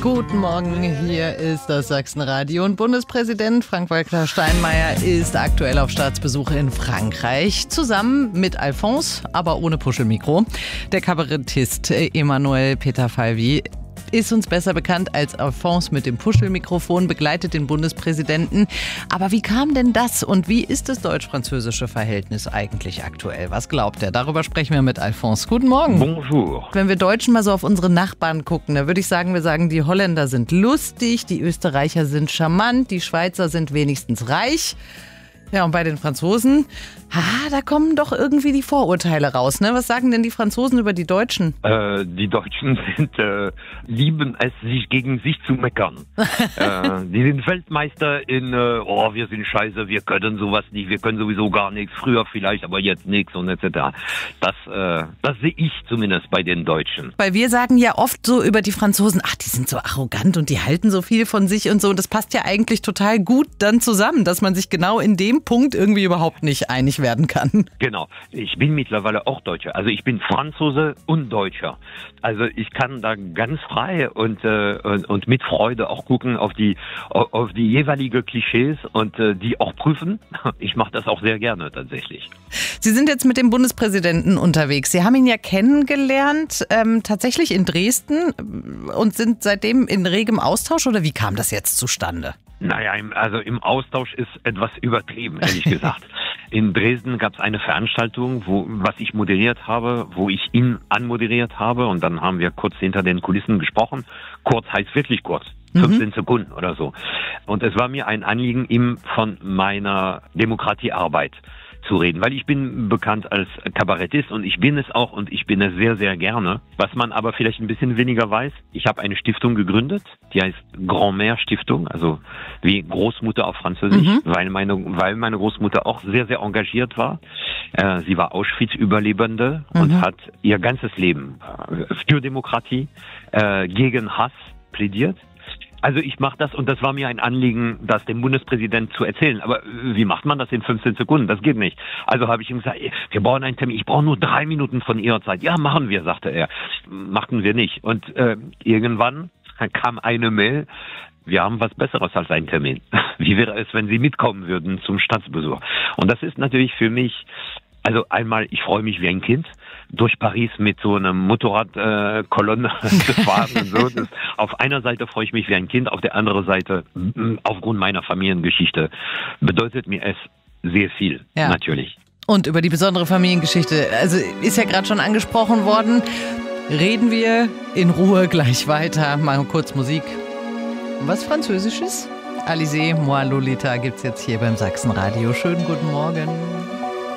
Guten Morgen, hier ist das Sachsenradio und Bundespräsident Frank-Walter Steinmeier ist aktuell auf Staatsbesuch in Frankreich, zusammen mit Alphonse, aber ohne Puschelmikro. Der Kabarettist Emmanuel Peter Falvy ist uns besser bekannt als Alphonse mit dem Puschelmikrofon, begleitet den Bundespräsidenten. Aber wie kam denn das und wie ist das deutsch-französische Verhältnis eigentlich aktuell? Was glaubt er? Darüber sprechen wir mit Alphonse. Guten Morgen. Bonjour. Wenn wir Deutschen mal so auf unsere Nachbarn gucken, da würde ich sagen, wir sagen, die Holländer sind lustig, die Österreicher sind charmant, die Schweizer sind wenigstens reich. Ja, und bei den Franzosen, da kommen doch irgendwie die Vorurteile raus, ne? Was sagen denn die Franzosen über die Deutschen? Die Deutschen lieben es, sich gegen sich zu meckern. Die sind Weltmeister in, wir sind scheiße, wir können sowas nicht, wir können sowieso gar nichts, früher vielleicht, aber jetzt nichts und etc. Das sehe ich zumindest bei den Deutschen. Weil wir sagen ja oft so über die Franzosen, die sind so arrogant und die halten so viel von sich und so. Und das passt ja eigentlich total gut dann zusammen, dass man sich genau in dem Punkt irgendwie überhaupt nicht einig werden kann. Genau. Ich bin mittlerweile auch Deutscher. Also ich bin Franzose und Deutscher. Also ich kann da ganz frei und mit Freude auch gucken auf die jeweilige Klischees und die auch prüfen. Ich mache das auch sehr gerne tatsächlich. Sie sind jetzt mit dem Bundespräsidenten unterwegs. Sie haben ihn ja kennengelernt, tatsächlich in Dresden und sind seitdem in regem Austausch, oder wie kam das jetzt zustande? Naja, im Austausch ist etwas übertrieben, ehrlich gesagt. In Dresden gab es eine Veranstaltung, was ich moderiert habe, wo ich ihn anmoderiert habe, und dann haben wir kurz hinter den Kulissen gesprochen. Kurz heißt wirklich kurz. 15 Sekunden oder so. Und es war mir ein Anliegen, ihm von meiner Demokratiearbeit zu reden, weil ich bin bekannt als Kabarettist und ich bin es auch und ich bin es sehr, sehr gerne. Was man aber vielleicht ein bisschen weniger weiß, ich habe eine Stiftung gegründet, die heißt Grand-Mère Stiftung, also wie Großmutter auf Französisch, weil meine Großmutter auch sehr, sehr engagiert war. Sie war Auschwitz-Überlebende und hat ihr ganzes Leben für Demokratie, gegen Hass plädiert. Also ich mache das und das war mir ein Anliegen, das dem Bundespräsidenten zu erzählen. Aber wie macht man das in 15 Sekunden? Das geht nicht. Also habe ich ihm gesagt, wir brauchen einen Termin. Ich brauche nur 3 Minuten von Ihrer Zeit. Ja, machen wir, sagte er. Machten wir nicht. Und irgendwann kam eine Mail. Wir haben was Besseres als einen Termin. Wie wäre es, wenn Sie mitkommen würden zum Staatsbesuch? Und das ist natürlich für mich, also einmal, ich freue mich wie ein Kind, durch Paris mit so einer Motorradkolonne zu fahren und so. Auf einer Seite freue ich mich wie ein Kind, auf der anderen Seite, aufgrund meiner Familiengeschichte, bedeutet mir es sehr viel, natürlich. Und über die besondere Familiengeschichte, also ist ja gerade schon angesprochen worden, reden wir in Ruhe gleich weiter. Mal kurz Musik. Was Französisches? Alizé, moi Lolita gibt's jetzt hier beim Sachsenradio. Schönen guten Morgen.